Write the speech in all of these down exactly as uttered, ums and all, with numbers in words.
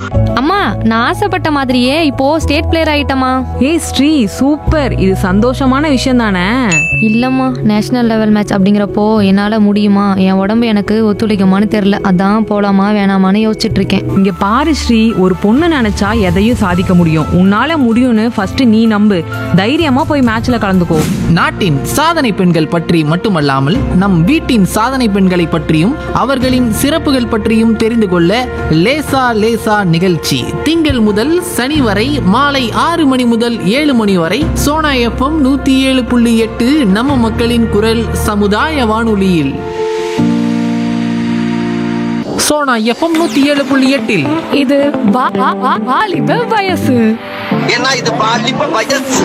அம்மா, நான் ஆசைப்பட்ட மாதிரியே இப்போ ஸ்டேட் பிளேயர் ஆயிட்டமா. ஏய் ஸ்ரீ, சூப்பர். இது சந்தோஷமான விஷயம் தானே? இல்லம்மா, நேஷனல் லெவல் மேட்ச் அப்படிங்கிறப்போ என்னால முடியுமா, என் உடம்பு எனக்கு ஒத்துழைக்குமான்னு தெரியல. அதான் போலாமா வேணாமான்னு யோசிச்சுட்டு இருக்கேன். இங்க பாரு ஸ்ரீ, ஒரு பொண்ணு நினைச்சா எதையும் சாதிக்க முடியும். உன்னால முடியும்னு ஃபர்ஸ்ட் நீ நம்பு. தைரியமா போய் மேட்ச்ல கலந்துக்கோ. நாட்டின் சாதனை பெண்கள் பற்றி மட்டுமல்லாமல் நம் வீட்டின் சாதனை பெண்களை பற்றியும் அவர்களின் சிறப்புகள் பற்றியும் தெரிந்து கொள்ள லேசா லேசா நிகழ்ச்சி திங்கள் முதல் சனி வரை மாலை ஆறு மணி முதல் ஏழு மணி வரை சோனா எஃப்எம் நூத்தி ஏழு புள்ளி எட்டு நம்ம மக்களின் குரல் சமுதாய வானொலியில். சோனா எஃப்எம் நூத்தி ஏழு புள்ளி எட்டில் இது வா- வா- வா- வாலிப வயசு. ஏன்னா இது பாலிப்ப வயசு.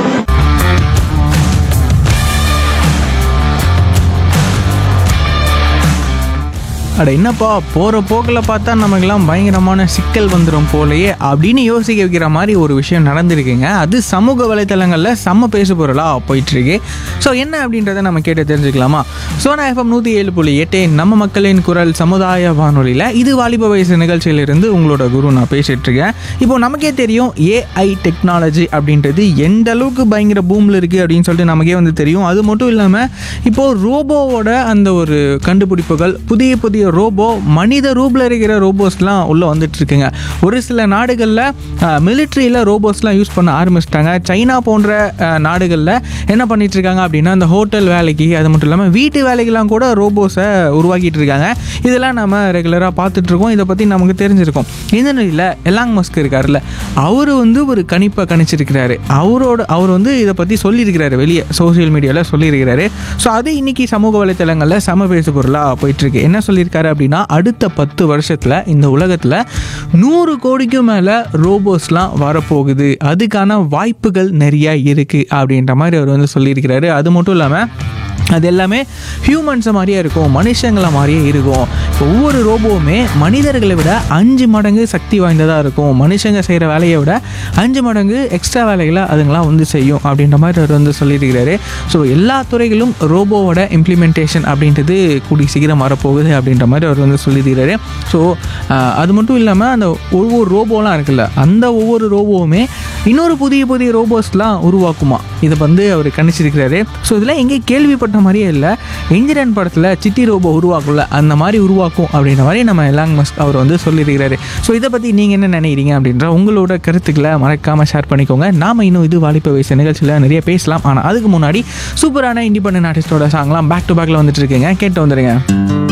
அட என்னப்பா, போகிற போக்கில் பார்த்தா நமக்கெல்லாம் பயங்கரமான சிக்கல் வந்துடும் போலையே அப்படின்னு யோசிக்க வைக்கிற மாதிரி ஒரு விஷயம் நடந்திருக்குங்க. அது சமூக வலைத்தளங்களில் செம்ம பேசு பொருளாக போயிட்டுருக்கு. ஸோ என்ன அப்படின்றத நம்ம கேட்டு தெரிஞ்சுக்கலாமா? சோனா எஃப்எம் நூற்றி ஏழு புள்ளி எட்டு நம்ம மக்களின் குரல் சமுதாய வானொலியில் இது வாலிப வயசு நிகழ்ச்சியிலிருந்து உங்களோட குரு நான் பேசிகிட்ருக்கேன். இப்போது நமக்கே தெரியும் ஏஐ டெக்னாலஜி அப்படின்றது எந்த அளவுக்கு பயங்கர பூமில் இருக்குது அப்படின்னு சொல்லிட்டு நமக்கே வந்து தெரியும். அது மட்டும் இல்லாமல் இப்போது ரோபோவோட அந்த ஒரு கண்டுபிடிப்புகள், புதிய புதிய ரோபோ மனித ரூபில் இருக்கிற ரோபோஸ்லாம் உள்ளே வந்துட்டு இருக்குங்க. ஒரு சில நாடுகளில் மிலிட்ரியில் ரோபோஸ்லாம் யூஸ் பண்ண ஆரம்பிச்சிட்டாங்க. சைனா போன்ற நாடுகளில் என்ன பண்ணிட்டு இருக்காங்க அப்படின்னா, அந்த ஹோட்டல் வேலைக்கு, அது மட்டும் இல்லாமல் வீட்டு வேலைக்கெல்லாம் கூட ரோபோஸை உருவாக்கிட்டு இருக்காங்க. இதெல்லாம் நம்ம ரெகுலராக பார்த்துட்ருக்கோம். இதை பற்றி நமக்கு தெரிஞ்சிருக்கும். இந்த நிலையில் எலான் மஸ்க் இருக்காருல்ல, அவர் வந்து ஒரு கணிப்பை கணிச்சிருக்கிறாரு. அவரோட அவர் வந்து இதை பற்றி சொல்லியிருக்கிறாரு, வெளியே சோசியல் மீடியாவில் சொல்லியிருக்கிறாரு. ஸோ அது இன்னைக்கு சமூக வலைத்தளங்களில் சம பேசு பொருளாக போயிட்டுருக்கு. என்ன சொல்லியிருக்காரு அப்படின்னா, அடுத்த பத்து வருஷத்தில் இந்த உலகத்தில் நூறு கோடிக்கும் மேலே ரோபோஸ்லாம் வரப்போகுது, அதுக்கான வாய்ப்புகள் நிறையா இருக்குது அப்படின்ற மாதிரி அவர் வந்து சொல்லியிருக்கிறாரு. அது மட்டும் இல்லாமல் அது எல்லாமே ஹியூமன்ஸை மாதிரியே இருக்கும், மனுஷங்களை மாதிரியே இருக்கும். ஒவ்வொரு ரோபோவுமே மனிதர்களை விட அஞ்சு மடங்கு சக்தி வாய்ந்ததாக இருக்கும். மனுஷங்க செய்கிற வேலையை விட அஞ்சு மடங்கு எக்ஸ்ட்ரா வேலைகளை அதுங்களாம் வந்து செய்யும் அப்படின்ற மாதிரி அவர் வந்து சொல்லியிருக்கிறாரு. ஸோ எல்லா துறைகளும் ரோபோவோட இம்ப்ளிமெண்டேஷன் அப்படின்றது கூடி சீக்கிரம் வரப்போகுது அப்படின்ற மாதிரி அவர் வந்து சொல்லியிருக்கிறாரு. ஸோ அது மட்டும் இல்லாமல் அந்த ஒவ்வொரு ரோபோலாம் இருக்குல்ல, அந்த ஒவ்வொரு ரோபோவுமே இன்னொரு புதிய புதிய ரோபோஸ்லாம் உருவாக்குமா, இதை வந்து அவர் கணிச்சிருக்கிறாரு. ஸோ இதெல்லாம் எங்கே கேள்விப்பட்ட மாதிரியே இல்லை. என்ஜினியர் படத்தில் சிட்டி ரோபோ உருவாக்கும்ல, அந்த மாதிரி உருவாக்கும் அப்படின்ற மாதிரி நம்ம எலான் மஸ்க் அவர் வந்து சொல்லியிருக்கிறாரு. ஸோ இதை பற்றி நீங்கள் என்ன நினைக்கிறீங்க அப்படின்ற உங்களோட கருத்துக்களை மறக்காமல் ஷேர் பண்ணிக்கோங்க. நாம் இன்னும் இது வாலிப வயசு நிகழ்ச்சியில் நிறைய பேசலாம். ஆனால் அதுக்கு முன்னாடி சூப்பரான இண்டிபெண்டன்ட் ஆர்டிஸ்டோட சாங்லாம் பேக் டு பேக்கில் வந்துட்டு இருக்குங்க, கேட்டு வந்துடுங்க.